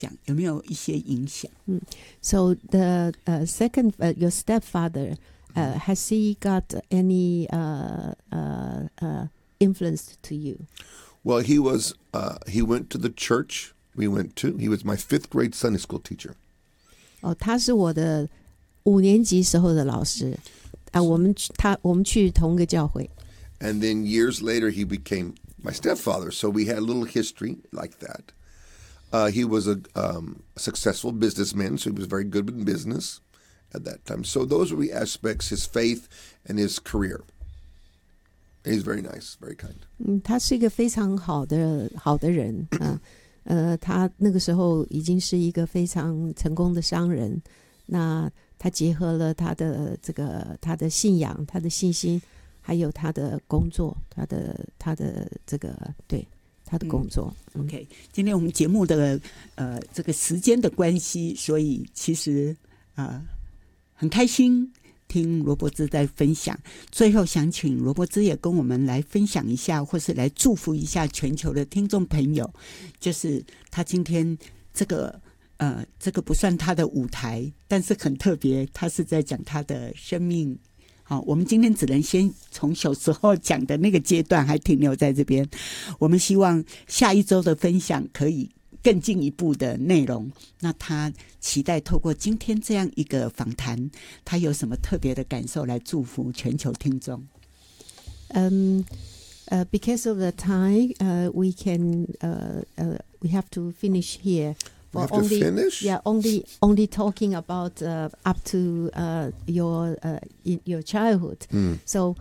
讲有没有一些影响 ？So the second, your stepfather, has he got any influence to you? Well, he went to the church we went to. He was my 5th grade Sunday school teacher. 他是我的5年级时候的老师。我们去同一个教会。 And then years later, he became my stepfather. So we had a little history like that. He was a successful businessman, so he was very good in business at that time. So those were the aspects, his faith and his career. And he's very nice, very kind. 他是一个非常好的人他那个时候已经是一个非常成功的商人。那他结合了他的信仰、他的信心，还有他的工作，他的工作。 OK， 今天我们节目的这个时间的关系，所以其实很开心听罗伯兹在分享。最后想请罗伯兹也跟我们来分享一下，或是来祝福一下全球的听众朋友，就是他今天这个不算他的舞台，但是很特别，他是在讲他的生命。好，我们今天只能先从小时候讲的那个阶段还停留在这边。我们希望下一周的分享可以更进一步的内容。那他期待透过今天这样一个访谈，他有什么特别的感受来祝福全球听众 ？Because of the time, we have to finish here. We have to finish? Yeah, only talking about up to your childhood. So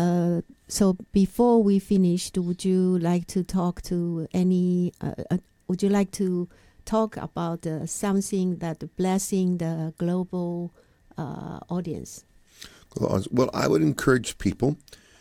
before we finished, would you like to talk to any? Would you like to talk about something that blessing the global audience? Well, I would encourage people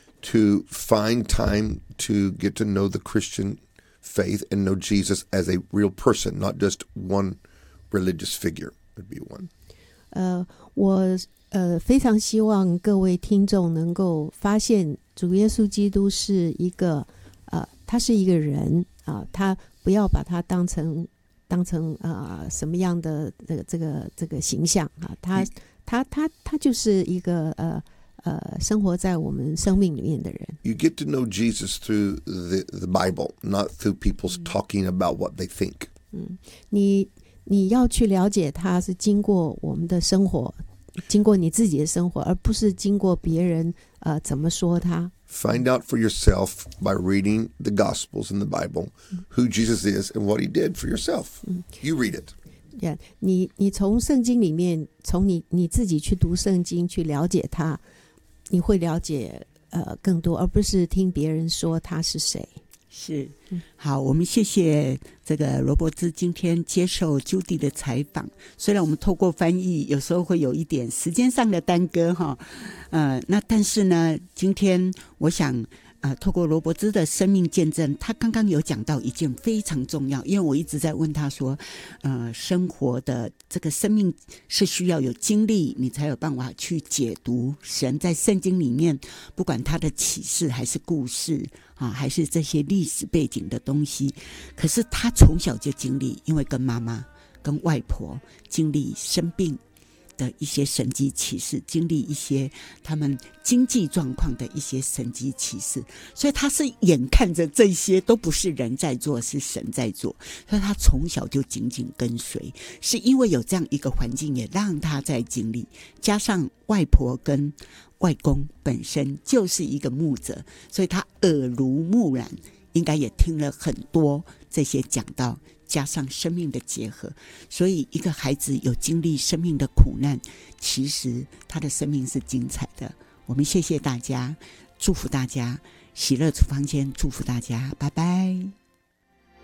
to find time to get to know the Christian faith and know Jesus as a real person, not just one religious figure would be one. 我非常希望各位听众能够发现主耶稣基督是一个他是一个人他不要把他当成什么样的这个形象他就是一个生活在我们生命里面的人。 You get to know Jesus through the Bible, not through people's talking about what they think. 你要去了解他是经过我们的生活，经过你自己的生活，而不是经过别人怎么说他。 Find out for yourself by reading the Gospels in the Bible who Jesus is and what he did for yourself. You read it. Yeah, 你从圣经里面，从你自己去读圣经，去了解他。你会了解更多，而不是听别人说他是谁。 是，好，我们谢谢这个罗伯兹今天接受 Judy 的采访。虽然我们透过翻译，有时候会有一点时间上的耽搁哈，那但是呢，今天我想。透过罗伯兹的生命见证，他刚刚有讲到一件非常重要，因为我一直在问他说生活的这个生命是需要有经历你才有办法去解读神在圣经里面不管他的启示还是故事还是这些历史背景的东西，可是他从小就经历，因为跟妈妈跟外婆经历生病的一些神迹启示，经历一些他们经济状况的一些神迹启示，所以他是眼看着这些都不是人在做，是神在做，所以他从小就紧紧跟随，是因为有这样一个环境也让他在经历，加上外婆跟外公本身就是一个牧者，所以他耳濡目染，应该也听了很多这些讲道，加上生命的结合，所以一个孩子有经历生命的苦难，其实他的生命是精彩的。我们谢谢大家，祝福大家，喜乐厨房间祝福大家，拜拜。